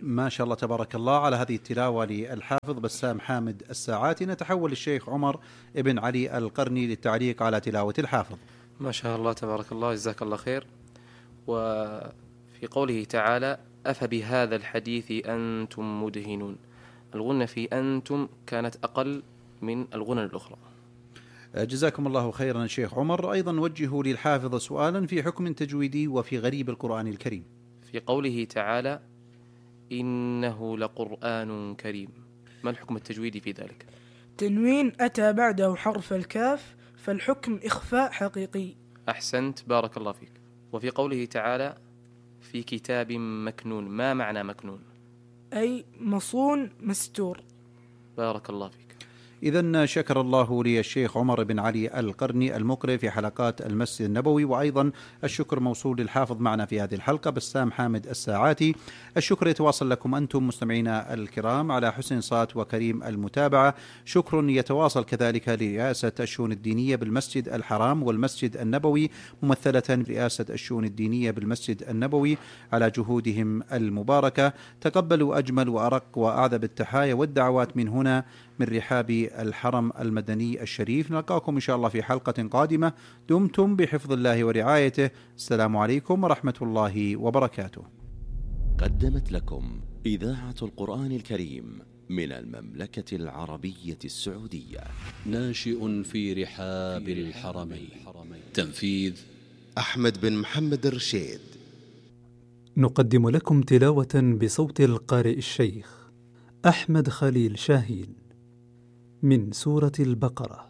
ما شاء الله تبارك الله على هذه التلاوة للحافظ بسام حامد الساعاتي. نتحول للشيخ عمر بن علي القرني للتعليق على تلاوة الحافظ. ما شاء الله تبارك الله، جزاك الله خير. وفي قوله تعالى: أفبهذا الحديث أنتم مدهنون، الغنة في أنتم كانت أقل من الغنى الأخرى. جزاكم الله خيرا الشيخ عمر. أيضا وجهوا للحافظ سؤالا في حكم تجويدي وفي غريب القرآن الكريم. في قوله تعالى: إنه لقرآن كريم، ما الحكم التجويدي في ذلك؟ تنوين أتى بعده حرف الكاف، فالحكم إخفاء حقيقي. أحسنت، بارك الله فيك. وفي قوله تعالى: في كتاب مكنون، ما معنى مكنون؟ أي مصون مستور. بارك الله فيك. إذن شكر الله لي الشيخ عمر بن علي القرني المقرئ في حلقات المسجد النبوي، وأيضا الشكر موصول للحافظ معنا في هذه الحلقة بسام حامد الساعاتي. الشكر يتواصل لكم أنتم مستمعينا الكرام على حسن صات وكريم المتابعة. شكر يتواصل كذلك لرئاسة الشؤون الدينية بالمسجد الحرام والمسجد النبوي، ممثلة برئاسة الشؤون الدينية بالمسجد النبوي، على جهودهم المباركة. تقبلوا أجمل وأرق وأعذب التحايا والدعوات من هنا، من رحاب الحرم المدني الشريف. نلقاكم إن شاء الله في حلقة قادمة. دمتم بحفظ الله ورعايته. السلام عليكم ورحمة الله وبركاته. قدمت لكم إذاعة القرآن الكريم من المملكة العربية السعودية. ناشئ في رحاب الحرمين. تنفيذ أحمد بن محمد الرشيد. نقدم لكم تلاوة بصوت القارئ الشيخ أحمد خليل شاهين من سورة البقرة.